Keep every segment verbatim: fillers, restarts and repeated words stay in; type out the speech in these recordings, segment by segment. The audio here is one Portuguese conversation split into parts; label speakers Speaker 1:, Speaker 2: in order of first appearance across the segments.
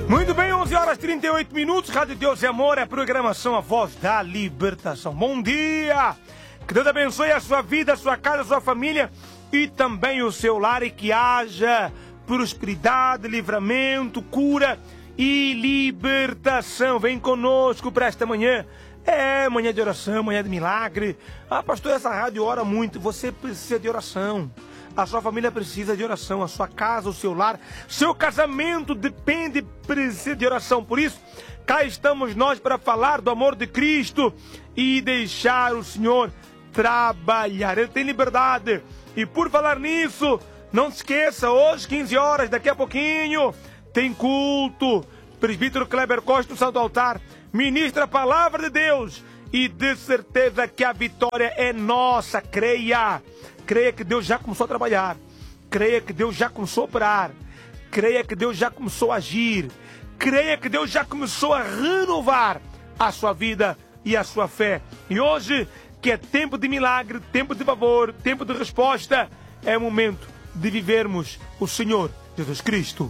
Speaker 1: Muito bem, onze horas e trinta e oito minutos, Rádio Deus e Amor, é a programação A Voz da Libertação. Bom dia! Que Deus abençoe a sua vida, a sua casa, a sua família e também o seu lar, e que haja prosperidade, livramento, cura e libertação. Vem conosco para esta manhã. É manhã de oração, manhã de milagre. Ah, pastor, essa rádio ora muito. Você precisa de oração. A sua família precisa de oração, a sua casa, o seu lar, seu casamento depende, precisa de oração. Por isso, cá estamos nós para falar do amor de Cristo e deixar o Senhor trabalhar. Ele tem liberdade. E por falar nisso, não se esqueça, hoje, quinze horas, daqui a pouquinho, tem culto. Presbítero Kleber Costa do Santo Altar ministra a palavra de Deus e de certeza que a vitória é nossa. Creia. Creia que Deus já começou a trabalhar. Creia que Deus já começou a operar. Creia que Deus já começou a agir. Creia que Deus já começou a renovar a sua vida e a sua fé. E hoje, que é tempo de milagre, tempo de favor, tempo de resposta, é momento de vivermos o Senhor Jesus Cristo.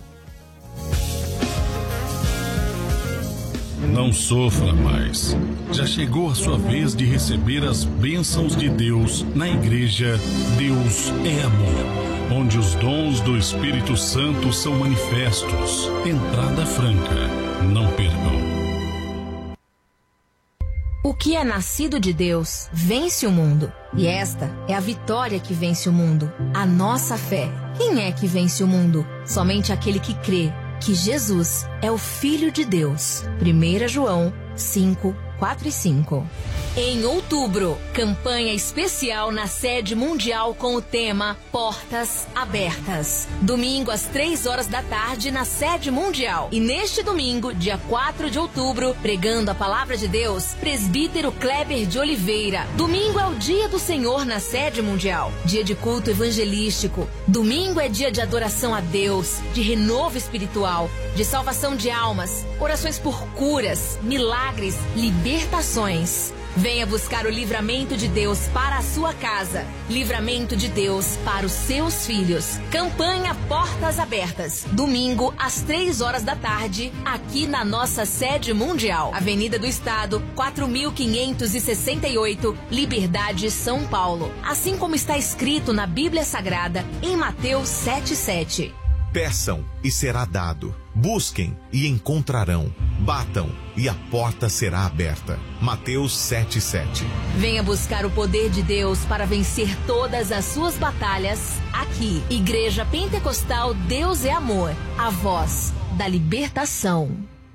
Speaker 2: Não sofra mais. Já chegou a sua vez de receber as bênçãos de Deus na igreja Deus é Amor, onde os dons do Espírito Santo são manifestos. Entrada franca. Não percam.
Speaker 3: O que é nascido de Deus vence o mundo. E esta é a vitória que vence o mundo, a nossa fé. Quem é que vence o mundo? Somente aquele que crê que Jesus é o Filho de Deus. primeira João cinco, quatro e cinco. Em outubro, campanha especial na sede mundial com o tema Portas Abertas. Domingo às três horas da tarde na sede mundial. E neste domingo, dia quatro de outubro, pregando a palavra de Deus, presbítero Kleber de Oliveira. Domingo é o dia do Senhor na sede mundial. Dia de culto evangelístico. Domingo é dia de adoração a Deus, de renovo espiritual, de salvação de almas, orações por curas, milagres, libertações. Venha buscar o livramento de Deus para a sua casa. Livramento de Deus para os seus filhos. Campanha Portas Abertas. Domingo, às três horas da tarde, aqui na nossa sede mundial. Avenida do Estado, quatro mil quinhentos e sessenta e oito, Liberdade, São Paulo. Assim como está escrito na Bíblia Sagrada, em Mateus sete, sete.
Speaker 4: Peçam e será dado. Busquem e encontrarão. Batam e a porta será aberta. Mateus sete, sete.
Speaker 3: Venha buscar o poder de Deus para vencer todas as suas batalhas aqui. Igreja Pentecostal Deus é Amor, a voz da libertação.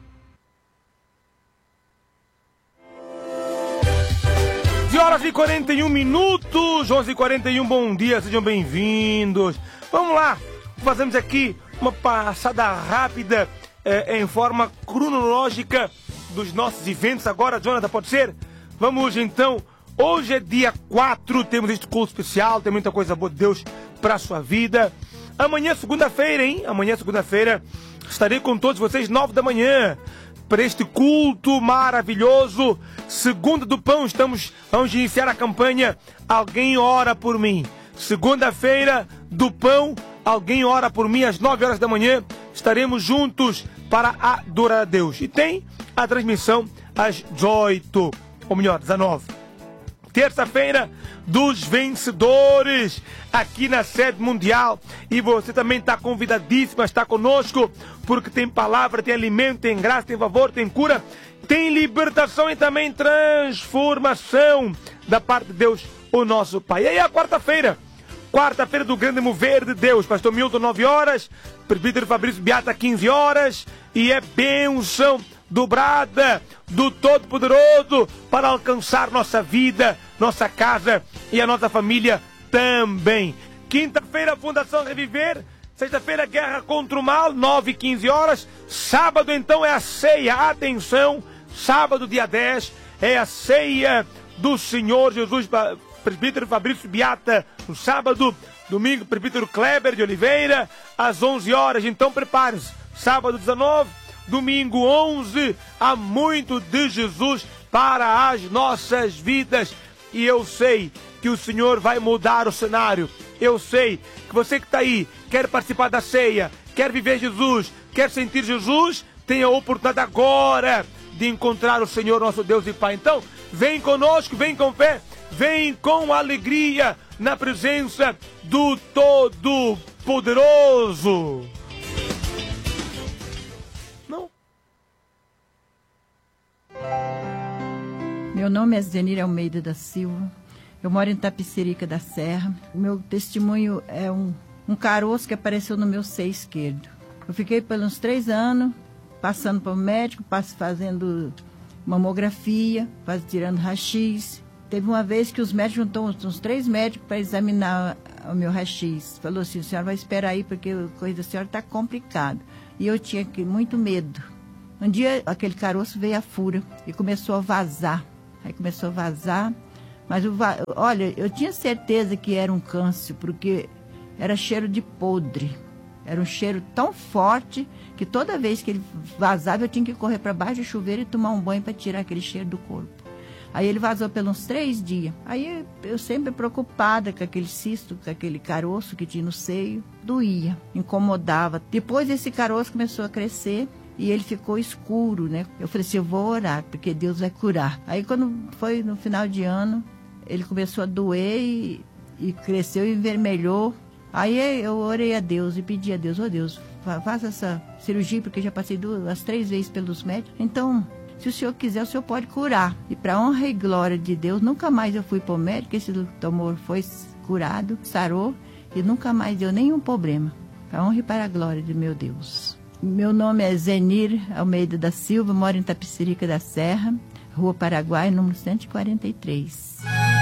Speaker 1: onze horas e quarenta e um minutos, onze e quarenta e um, bom dia, sejam bem-vindos. Vamos lá, fazemos aqui uma passada rápida é, em forma cronológica dos nossos eventos. Agora, Jonathan, pode ser? Vamos então, hoje é dia quatro, temos este culto especial, tem muita coisa boa de Deus para a sua vida. Amanhã, segunda-feira, hein? Amanhã, segunda-feira, estarei com todos vocês, nove da manhã, para este culto maravilhoso. Segunda do Pão, estamos, vamos iniciar a campanha Alguém Ora por Mim. Segunda-feira do Pão, Alguém Ora por Mim, às nove horas da manhã, estaremos juntos para adorar a Deus. E tem a transmissão às dezoito, ou melhor, dezenove. Terça-feira dos vencedores, aqui na sede mundial. E você também está convidadíssimo a estar conosco, porque tem palavra, tem alimento, tem graça, tem favor, tem cura, tem libertação e também transformação da parte de Deus, o nosso Pai. E aí a quarta-feira, quarta-feira do grande mover de Deus, pastor Milton, nove horas, presbítero Fabrício Beata, quinze horas, e é bênção dobrada do Todo-Poderoso para alcançar nossa vida, nossa casa e a nossa família também. Quinta-feira, Fundação Reviver. Sexta-feira, Guerra contra o Mal, nove e quinze horas. Sábado, então, é a ceia. Atenção, sábado, dia dez, é a ceia do Senhor Jesus. Presbítero Fabrício Beata, no sábado. Domingo, presbítero Kleber de Oliveira, às onze horas. Então, prepare-se. Sábado, dezenove. Domingo, onze. Há muito de Jesus para as nossas vidas. E eu sei que o Senhor vai mudar o cenário. Eu sei que você que está aí, quer participar da ceia, quer viver Jesus, quer sentir Jesus, tem a oportunidade agora de encontrar o Senhor, nosso Deus e Pai. Então, vem conosco, vem com fé, vem com alegria na presença do Todo-Poderoso. Não?
Speaker 5: Meu nome é Zenir Almeida da Silva. Eu moro em Tapicerica da Serra. O meu testemunho é um, um caroço que apareceu no meu seio esquerdo. Eu fiquei pelos três anos passando para o médico, fazendo mamografia, faz, tirando raio-x. Teve uma vez que os médicos juntou uns, uns três médicos para examinar o meu raio-x. Falou assim, a senhora vai esperar aí porque a coisa da senhora está complicada. E eu tinha muito medo. Um dia aquele caroço veio a fura e começou a vazar. Aí começou a vazar. Mas, o, olha, eu tinha certeza que era um câncer, porque era cheiro de podre. Era um cheiro tão forte que toda vez que ele vazava, eu tinha que correr para baixo do chuveiro e tomar um banho para tirar aquele cheiro do corpo. Aí ele vazou pelos três dias. Aí eu sempre preocupada com aquele cisto, com aquele caroço que tinha no seio. Doía, incomodava. Depois esse caroço começou a crescer e ele ficou escuro, né? Eu falei assim, eu vou orar, porque Deus vai curar. Aí quando foi no final de ano, ele começou a doer e, e cresceu e envermelhou. Aí eu orei a Deus e pedi a Deus, ô oh, Deus, faça essa cirurgia, porque já passei duas, as três vezes pelos médicos. Então, se o Senhor quiser, o Senhor pode curar. E para honra e glória de Deus, nunca mais eu fui para o médico, esse tumor foi curado, sarou e nunca mais deu nenhum problema. Para honra e para a glória de meu Deus. Meu nome é Zenir Almeida da Silva, moro em Tapicerica da Serra, Rua Paraguai, número cento e quarenta e três.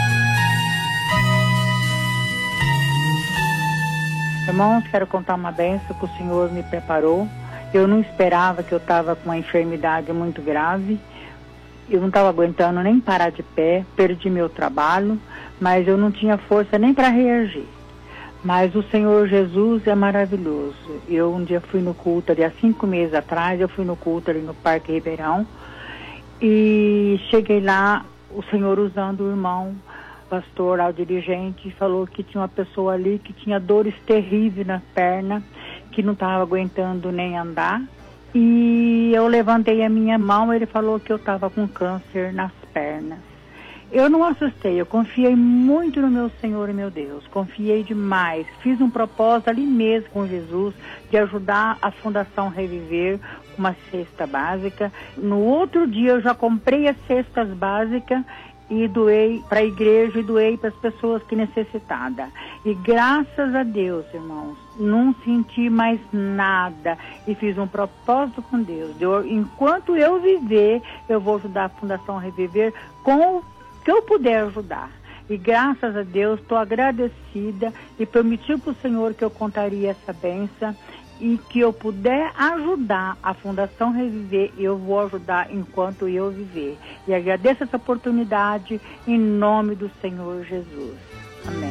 Speaker 6: Irmãos, quero contar uma bênção que o Senhor me preparou. Eu não esperava, que eu estava com uma enfermidade muito grave. Eu não estava aguentando nem parar de pé, perdi meu trabalho, mas eu não tinha força nem para reagir. Mas o Senhor Jesus é maravilhoso. Eu um dia fui no culto ali, há cinco meses atrás, eu fui no culto ali no Parque Ribeirão, e cheguei lá, o Senhor usando o irmão, pastor, ao dirigente, falou que tinha uma pessoa ali que tinha dores terríveis na perna, que não estava aguentando nem andar. E eu levantei a minha mão, ele falou que eu estava com câncer nas pernas. Eu não assustei, eu confiei muito no meu Senhor e meu Deus, confiei demais. Fiz um propósito ali mesmo com Jesus de ajudar a Fundação Reviver com uma cesta básica. No outro dia eu já comprei as cestas básicas e doei para a igreja e doei para as pessoas que necessitavam. E graças a Deus, irmãos, não senti mais nada e fiz um propósito com Deus. Eu, enquanto eu viver, eu vou ajudar a Fundação Reviver com o que eu puder ajudar. E graças a Deus, estou agradecida e prometi para o Senhor que eu contaria essa bênção e que eu puder ajudar a Fundação Reviver, eu vou ajudar enquanto eu viver. E agradeço essa oportunidade em nome do Senhor Jesus. Amém.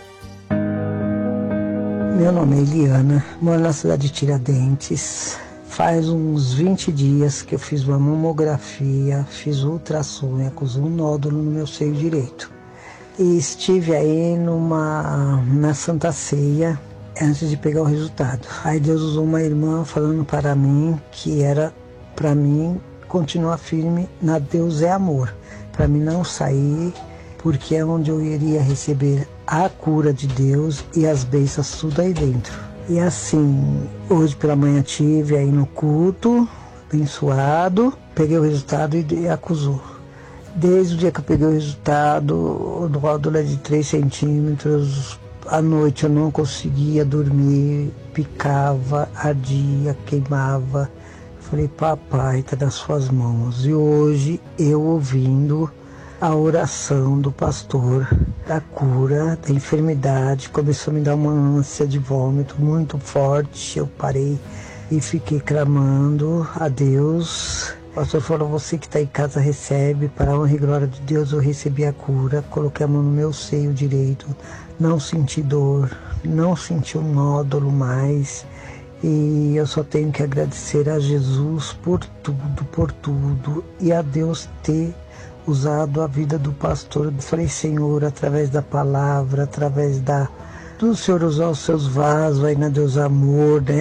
Speaker 7: Meu nome é Eliana, moro na cidade de Tiradentes. Faz uns vinte dias que eu fiz uma mamografia, fiz ultrassom e acusou um nódulo no meu seio direito. E estive aí numa, na Santa Ceia, antes de pegar o resultado. Aí Deus usou uma irmã falando para mim que era para mim continuar firme na Deus é amor, para mim não sair, porque é onde eu iria receber a cura de Deus e as bênçãos tudo aí dentro. E assim, hoje pela manhã tive aí no culto, abençoado, peguei o resultado e acusou. Desde o dia que eu peguei o resultado, o nódulo é de três centímetros, à noite eu não conseguia dormir, picava, ardia, queimava. Falei, papai, está nas suas mãos. E hoje, eu ouvindo a oração do pastor, da cura, da enfermidade, começou a me dar uma ânsia de vômito muito forte. Eu parei e fiquei clamando a Deus. O pastor falou, você que está em casa recebe, para a honra e glória de Deus eu recebi a cura. Coloquei a mão no meu seio direito, não senti dor, não senti um nódulo mais. E eu só tenho que agradecer a Jesus por tudo, por tudo, e a Deus ter usado a vida do pastor. Eu falei, Senhor, através da palavra, através da do Senhor usar os seus vasos aí na Deus Amor, né?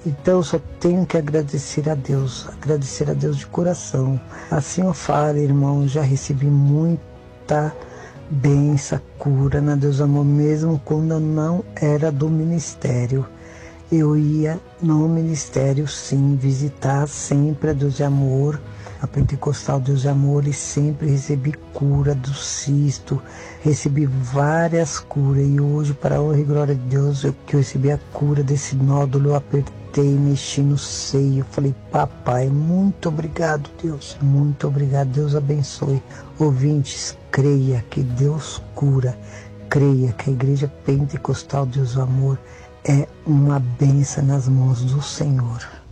Speaker 7: Então eu só tenho que agradecer a Deus, agradecer a Deus de coração. Assim eu falo, irmão, já recebi muita bênção, cura na Deus Amor, mesmo quando eu não era do ministério. Eu ia no ministério, sim, visitar sempre a Deus de Amor, a Pentecostal Deus de Amor, e sempre recebi cura do cisto, recebi várias curas. E hoje, para a honra e glória de Deus, eu, que eu recebi a cura desse nódulo, eu apertei, mexi no seio, falei, papai, muito obrigado, Deus, muito obrigado, Deus abençoe. Ouvintes, creia que Deus cura, creia que a Igreja Pentecostal Deus do Amor é uma bênção nas mãos do Senhor.